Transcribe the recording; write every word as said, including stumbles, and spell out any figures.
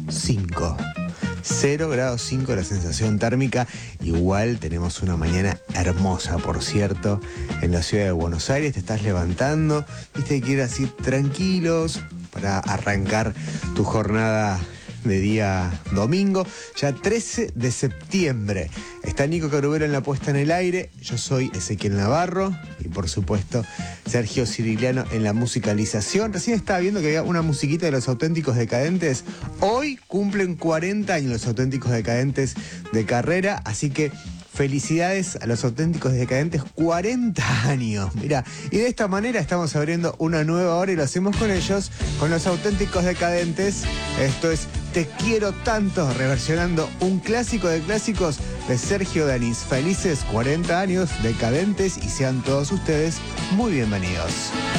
cinco. cero grados cinco la sensación térmica. Igual tenemos una mañana hermosa, por cierto, en la ciudad de Buenos Aires. Te estás levantando, viste que quieras ir tranquilos para arrancar tu jornada de día domingo, ya trece de septiembre. Está Nico Carubero en la puesta en el aire, yo soy Ezequiel Navarro y por supuesto Sergio Cirigliano en la musicalización. Recién estaba viendo que había una musiquita de Los Auténticos Decadentes. Hoy cumplen cuarenta años Los Auténticos Decadentes de carrera, así que felicidades a Los Auténticos Decadentes, cuarenta años, mira. Y de esta manera estamos abriendo una nueva hora y lo hacemos con ellos, con Los Auténticos Decadentes. Esto es Te Quiero Tanto, reversionando un clásico de clásicos de Sergio Denis. Felices cuarenta años, Decadentes, y sean todos ustedes muy bienvenidos.